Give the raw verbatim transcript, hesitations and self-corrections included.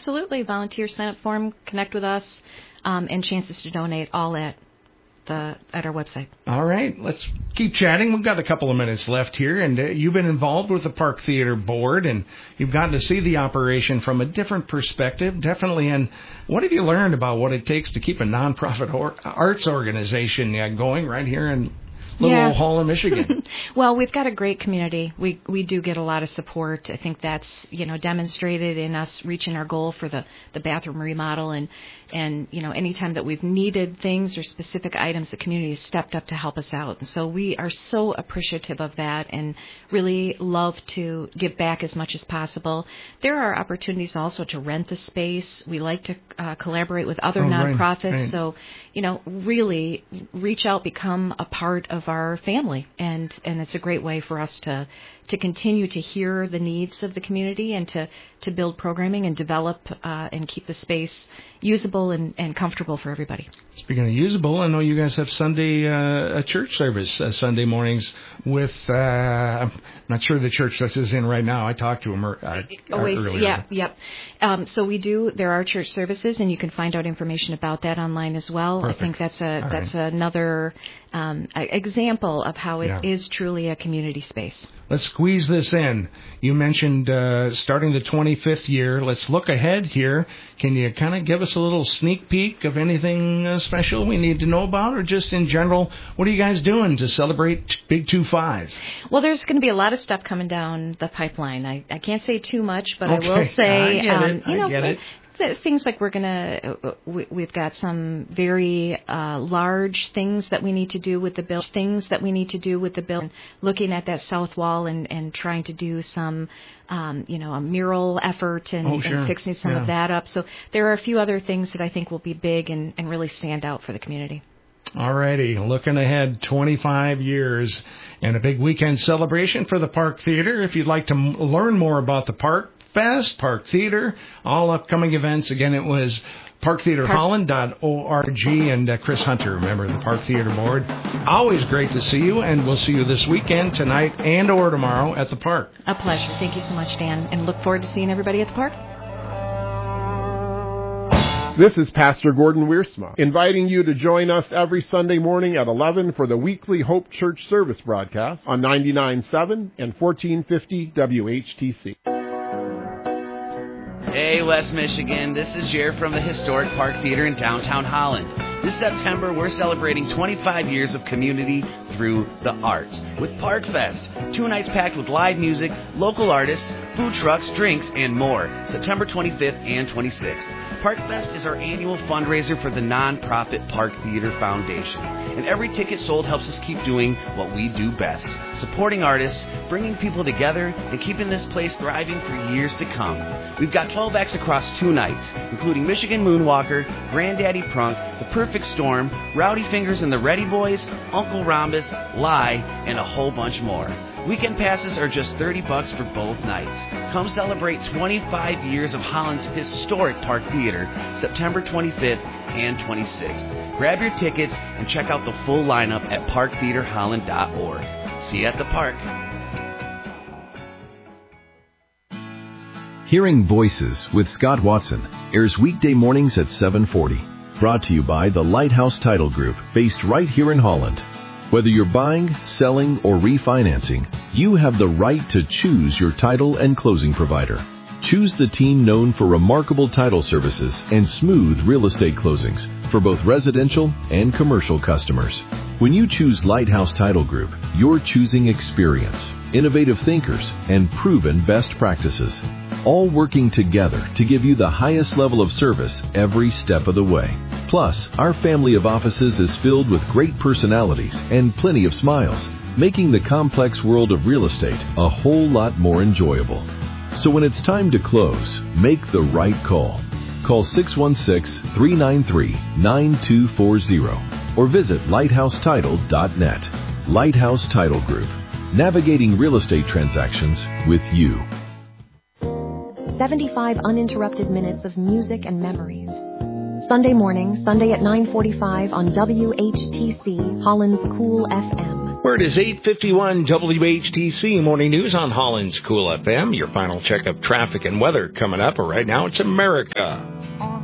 Absolutely. Volunteer sign-up form, connect with us, um, and chances to donate all at the at our website. All right. Let's keep chatting. We've got a couple of minutes left here, and uh, you've been involved with the Park Theater Board, and you've gotten to see the operation from a different perspective, definitely. And what have you learned about what it takes to keep a nonprofit or- arts organization uh, going right here in little yeah. old Holland, Michigan? Well, we've got a great community. We we do get a lot of support. I think that's, you know, demonstrated in us reaching our goal for the, the bathroom remodel. And, and, you know, anytime that we've needed things or specific items, the community has stepped up to help us out. And so we are so appreciative of that and really love to give back as much as possible. There are opportunities also to rent the space. We like to uh, collaborate with other oh, nonprofits. Right, right. So, you know, really reach out, become a part of our family, and and it's a great way for us to to continue to hear the needs of the community and to to build programming and develop uh, and keep the space usable and, and comfortable for everybody. Speaking of usable, I know you guys have Sunday uh, a church service uh, Sunday mornings with uh, I'm not sure the church this is in right now. I talked to them uh, Always, earlier. Yeah, yep. Um, so we do. There are church services, and you can find out information about that online as well. Perfect. I think that's a All that's right. another um, example of how it Yeah. is truly a community space. Let's squeeze this in. You mentioned uh, starting the twenty-fifth year. Let's look ahead here. Can you kind of give us a little sneak peek of anything uh, special we need to know about, or just in general, what are you guys doing to celebrate Big two five? Well, there's going to be a lot of stuff coming down the pipeline. I, I can't say too much, but Okay. I will say, I get um, it. you I know, get it. th- things like we're going to, we, we've got some very uh, large things that we need to do with the bill, things that we need to do with the bill, and looking at that south wall and, and trying to do some, um, you know, a mural effort and, Oh, sure. and fixing some Yeah. of that up. So there are a few other things that I think will be big and, and really stand out for the community. All righty, looking ahead, twenty-five years and a big weekend celebration for the Park Theater. If you'd like to m- learn more about the Park Fest, Park Theater, all upcoming events, again, it was park theater holland dot org, and uh, Chris Hunter, member of the Park Theater Board. Always great to see you, and we'll see you this weekend, tonight, and or tomorrow at the park. A pleasure. Thank you so much, Dan, and look forward to seeing everybody at the park. This is Pastor Gordon Wiersma, inviting you to join us every Sunday morning at eleven for the weekly Hope Church service broadcast on ninety-nine point seven and fourteen fifty W H T C. Hey, West Michigan, this is Jared from the historic Park Theater in downtown Holland. This September, we're celebrating twenty-five years of community through the arts with Park Fest. Two nights packed with live music, local artists, food trucks, drinks, and more. September twenty-fifth and twenty-sixth. Park Fest is our annual fundraiser for the nonprofit Park Theater Foundation. And every ticket sold helps us keep doing what we do best. Supporting artists, bringing people together, and keeping this place thriving for years to come. We've got twelve acts across two nights, including Michigan Moonwalker, Granddaddy Prunk, The Perfect Storm, Rowdy Fingers and the Ready Boys, Uncle Rhombus, Lie, and a whole bunch more. Weekend passes are just thirty bucks for both nights. Come celebrate twenty-five years of Holland's historic Park Theater, September twenty-fifth and twenty-sixth. Grab your tickets and check out the full lineup at park theater holland dot org. See you at the park. Hearing Voices with Scott Watson airs weekday mornings at seven forty. Brought to you by the Lighthouse Title Group, based right here in Holland. Whether you're buying, selling, or refinancing, you have the right to choose your title and closing provider. Choose the team known for remarkable title services and smooth real estate closings for both residential and commercial customers. When you choose Lighthouse Title Group, you're choosing experience, innovative thinkers, and proven best practices, all working together to give you the highest level of service every step of the way. Plus, our family of offices is filled with great personalities and plenty of smiles, making the complex world of real estate a whole lot more enjoyable. So when it's time to close, make the right call. Call six one six, three nine three, nine two four zero or visit lighthouse title dot net. Lighthouse Title Group, navigating real estate transactions with you. seventy-five uninterrupted minutes of music and memories. Sunday morning, Sunday at nine forty-five on W H T C, Holland's Cool F M. Where it is eight fifty-one W H T C Morning News on Holland's Cool F M. Your final check of traffic and weather coming up. Right now, it's America.